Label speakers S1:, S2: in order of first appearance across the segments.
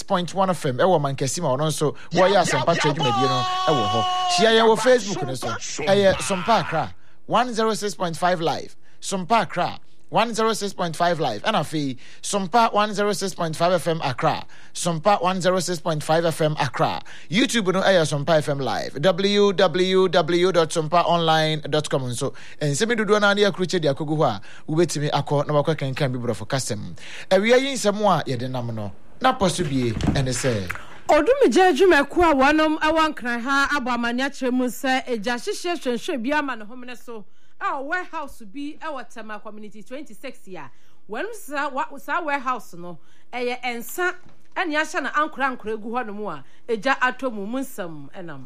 S1: 106.1 FM ewo mankesima ono so wo ya Asompa Tredwumadi no ewo ho hia ye wo Facebook no so Sompa Accra 106.5 live Sompa Accra 106.5 live and afi Sompa 106.5 FM Accra Sompa 106.5 FM Accra YouTube no Sompa FM live www.sompaonline.com so ensemi dodo na na akruche dia kogu ho a ubetimi akọ na wakọ kankan bi brofo kasem awia yin nsemo a ye de nam no na posubie ene se
S2: Odumije adwumaku a wonom awankran ha abamanya kyeremu se eja hyehye hwenhwe bi ama ne homne so warehouse bi Tema community 26 ya when sa warehouse no ensa ene ahya na ankora egu ho no mu a eja atomu munsam enam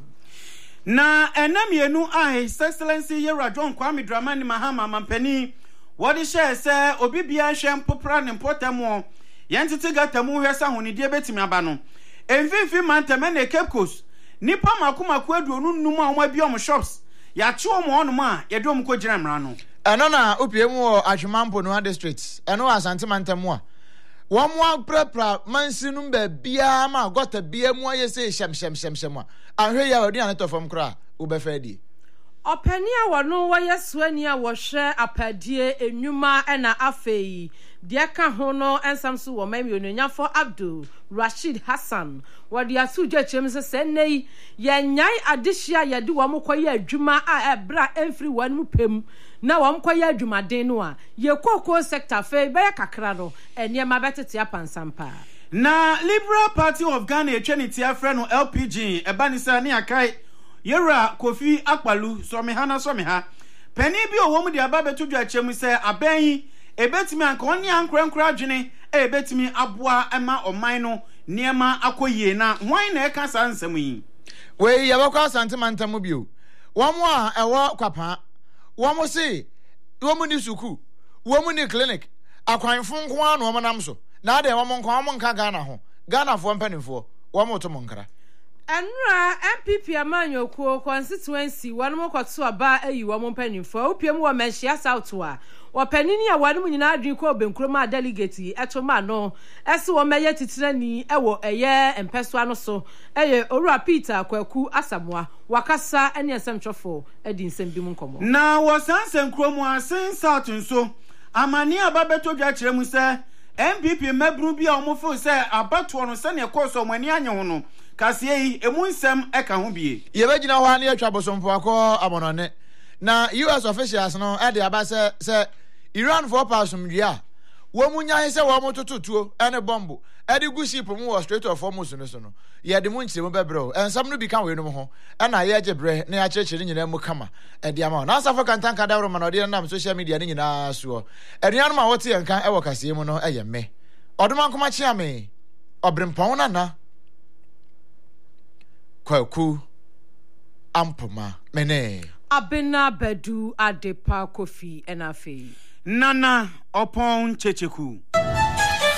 S3: na enamienu His Excellency Yera John Kwame Dramani Mahama mampani wodi share se obi bia hwe mpopra ne mpotamo yentete gatamu hwesa honidie betimi aba no emfifi mantame na Cape Coast nipa makomaku aduonu nnum a oma bi om shops ya chuo mo onum a ye dom ko gina mra no
S1: eno na opiemu o Ahwemampo no district eno Asante Mantamu a wo mo aprapra mansinum ba bia ma gota bia mu aye se shem a ahwe ya odi an tofom kra wo be fa di
S2: opani a wono wo yesuani a wo hwe apadie enwuma na afei dia ka ho no ensamso wo mami ononyafo Abdul Rashid Hassan wadi asujwa chemse senei ye nyai adehia ye de wo mkoye adwuma a ebra emfiri wan mu pem na wo mkoye adwumaden no a ye kokko sector fe be kakra no eniema betete apansampa
S3: na Liberal Party of Ghana etweniti afre no LPG ebanisa ne akai Yera Kofi Akpalu someha pani bi owo mu de aba betudwa chemse aban ebetimi ankoni ankrenkra adwene ebetimi aboa ema oman no niema akoyie na hwan na eka sa nsam yi
S1: we yabakwa Asante Mantamu bio womo a ewo kwapa womo se womo ni suku womo ni clinic akwanfo nko anu womo nam so na ade womo nko womo nka Ghana fo mpanimfo womo to monkra
S2: Enra MPP amanyokuo constituency wanum kwato aba ayi womo mpanimfo opiem wo menhia south a opanini a wanum nyina adwen ko benkroma delegate etoma no ese wo meye titirani ewo eye empeso ano so eye Owura Peter Kwaku Asamoah wakasa ene asamtwofo edi nsem bi mu nkomo
S3: na wo sansen kromu asen south nso amani ababeto dwa kyeremu se MPP mabru bi a omofo se abato no se ne koso mani anye ho no kasiei emu nsem eka ho bie
S1: ye begina ho ane atwa bosomfo akọ amonone na US officials no e de aba se Iran for pasumdua wo munya se wo motototuo ene bombo e de gu ship mu wo Strait of Hormuz no so no ye de mu nkyire mu bebreo ensam no bi kan we no ho e na ye gebre na ya kyerkyere nyina mu kama e de ama na asafo kantanka dawro ma no de nam social media ni nyina so eduanum a wote yankan e wo kasie mu no e ye me odoman koma chia me obrempon na Kwaku Ampoma mene
S2: Abena Bedu Adepa Kofi Enafe
S3: Nana Opon Checheku